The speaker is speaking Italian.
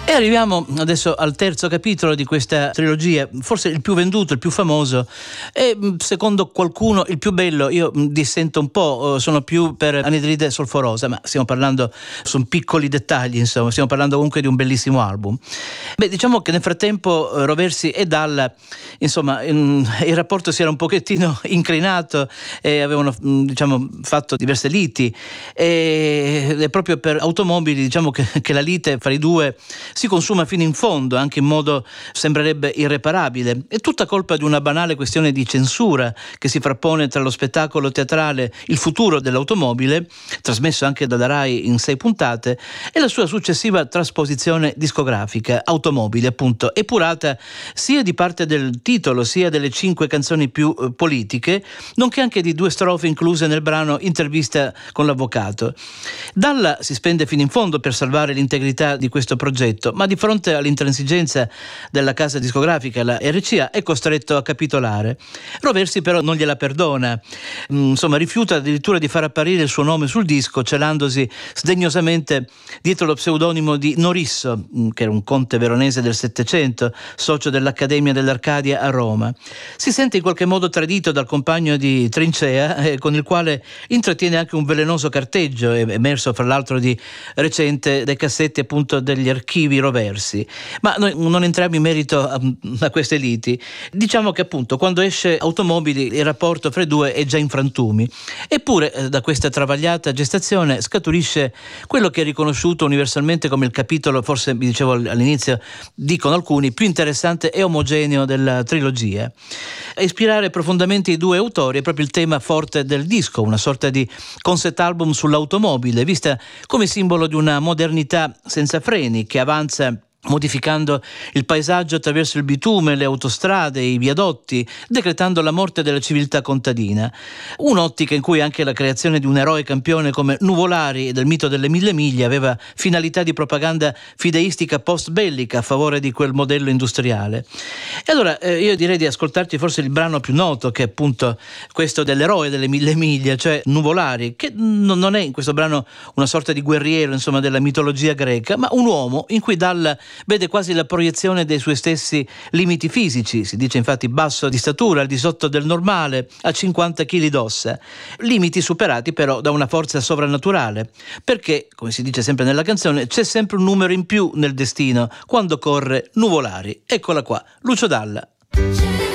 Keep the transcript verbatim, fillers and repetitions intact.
E arriviamo adesso al terzo capitolo di questa trilogia, forse il più venduto, il più famoso e secondo qualcuno il più bello. Io dissento un po', sono più per Anidride Solforosa, ma stiamo parlando, sono piccoli dettagli, insomma, stiamo parlando comunque di un bellissimo album. Beh, diciamo che nel frattempo Roversi e Dalla, insomma, il rapporto si era un pochettino inclinato e avevano, diciamo, fatto diverse liti, ed è proprio per Automobili, diciamo, che, che la lite fra i due si consuma fino in fondo, anche in modo sembrerebbe irreparabile. È tutta colpa di una banale questione di censura che si frappone tra lo spettacolo teatrale Il futuro dell'automobile, trasmesso anche dalla Rai in sei puntate, e la sua successiva trasposizione discografica, Automobili, appunto, epurata sia di parte del titolo sia delle cinque canzoni più eh, politiche, nonché anche di due strofe incluse nel brano Intervista con l'avvocato. Dalla si spende fino in fondo per salvare l'integrità di questo progetto, ma di fronte all'intransigenza della casa discografica, la R C A, è costretto a capitolare. Roversi però non gliela perdona, insomma rifiuta addirittura di far apparire il suo nome sul disco, celandosi sdegnosamente dietro lo pseudonimo di Norisso, che era un conte veronese del Settecento, socio dell'Accademia dell'Arcadia a Roma. Si sente in qualche modo tradito dal compagno di trincea, eh, con il quale intrattiene anche un velenoso carteggio, emerso fra l'altro di recente dai cassetti appunto degli archivi Roversi. Ma noi non entriamo in merito a, a queste liti. Diciamo che appunto quando esce Automobili il rapporto fra i due è già in frantumi. Eppure eh, da questa travagliata gestazione scaturisce quello che è riconosciuto universalmente come il capitolo, forse vi dicevo all'inizio, dicono alcuni, più interessante e omogeneo della trilogia. A ispirare profondamente i due autori è proprio il tema forte del disco, una sorta di concept album sull'automobile, vista come simbolo di una modernità senza freni che avanza modificando il paesaggio attraverso il bitume, le autostrade, i viadotti, decretando la morte della civiltà contadina. Un'ottica in cui anche la creazione di un eroe campione come Nuvolari e del mito delle mille miglia aveva finalità di propaganda fideistica post-bellica a favore di quel modello industriale. E allora eh, io direi di ascoltarci forse il brano più noto, che è appunto questo dell'eroe delle mille miglia, cioè Nuvolari, che n- non è in questo brano una sorta di guerriero, insomma, della mitologia greca, ma un uomo in cui Dalla vede quasi la proiezione dei suoi stessi limiti fisici. Si dice infatti basso di statura, al di sotto del normale, a cinquanta chili d'ossa, limiti superati però da una forza sovrannaturale, perché, come si dice sempre nella canzone, c'è sempre un numero in più nel destino quando corre Nuvolari. Eccola qua, Lucio Dalla.